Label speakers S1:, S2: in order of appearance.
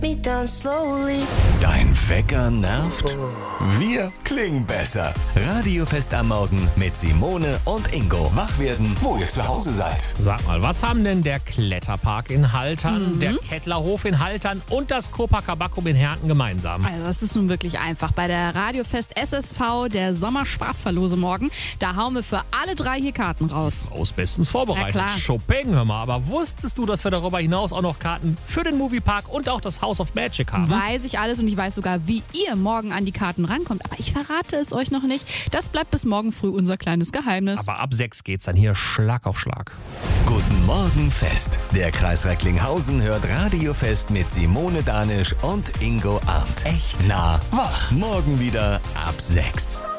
S1: me down slowly.
S2: Dein Wecker nervt? Wir klingen besser. Radiofest am Morgen mit Simone und Ingo. Wach werden, wo ihr zu Hause seid.
S3: Sag mal, was haben denn der Kletterpark in Haltern, der Kettlerhof in Haltern und das Copacabana in Herten gemeinsam?
S4: Also das ist nun wirklich einfach. Bei der Radiofest SSV, der Sommerspaßverlose morgen, da hauen wir für alle 3 hier Karten raus.
S3: Aus bestens vorbereitet.
S4: Ja, klar.
S3: Chopin, hör mal. Aber wusstest du, dass wir darüber hinaus auch noch Karten für den Moviepark und auch das House of Magic haben?
S4: Weiß ich alles und ich weiß sogar, wie ihr morgen an die Karten rankommt. Aber ich verrate es euch noch nicht. Das bleibt bis morgen früh unser kleines Geheimnis.
S3: Aber ab 6 geht's dann hier Schlag auf Schlag.
S2: Guten Morgen, Fest. Der Kreis Recklinghausen hört Radiofest mit Simone Danisch und Ingo Arndt. Echt nah wach. Morgen wieder ab 6.